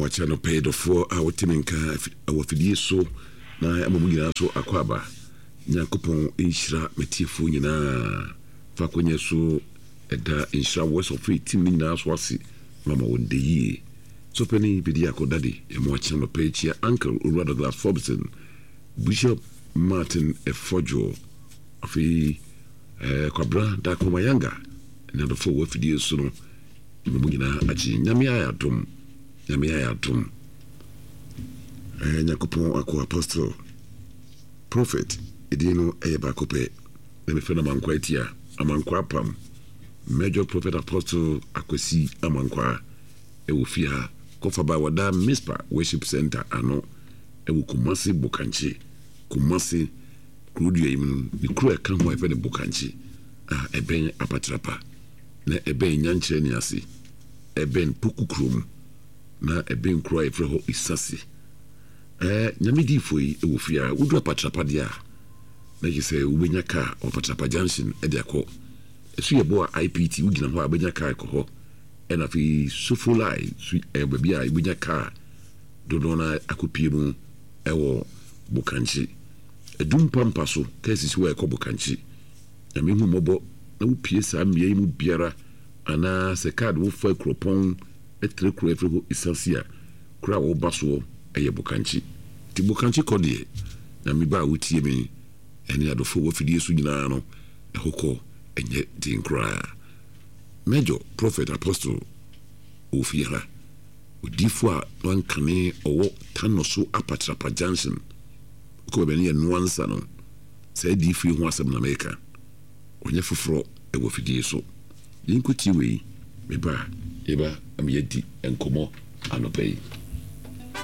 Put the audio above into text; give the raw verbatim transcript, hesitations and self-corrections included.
wacha no pay the four hour timinka awafidie so na amamu nyina so akwaba nyankopon inshira metiefo nyina fa konye so eda inshira west of free team nyina so ase mama wonde yi so pani bidi akodade e mo wacha no pay chia uncle Urado Glass Forbison Bishop Martin Efojo afi eh kwabra da komayanga na do fo wafidie so no amamu nyina achi nyame ayadom nyame ayadom eh nyakopon akọ apostle prophet edino eba kope na me fena mankwa etia amankwa pam major prophet apostle akwasi amankwa e wo fia kofa ba wada mispa worship center ano e wo Kumasi Bokanchi Kumasi krudu yim ni kru e kan ho e fe ne Bokanchi ah eben apatrapa na eben nyanche ni ase eben pukukrum na eben kru e fe ho isasi eh nyamidi foi e wo fia wudu apatrapa dia na yise ubenya ka apatrapa junction e de akọ esu ye bo I P T ugina ho abenya ka ko ho e na fi sufulai su e ba bia ubenya ka dodona akopie mu e wo Bokanchi edum pampa so kesi si wo e ko Bokanchi na me hu mobo na wo pie sa mie mu biara ana se card wo fa kropon etre kro efro isasia kra wo baso eye Bokanchi ti Bokanchi kodie na mi ba wutie me ene adofo wo fidie su nyina no ehoko enye din kra major prophet apostle ofira odifo a wankane owo tanoso apatrapa junction ko be ne nuansa no sai di fi ho asem na America onye foforo e wo fidie so yinkuti we me ba eba am yedi enkomo anopai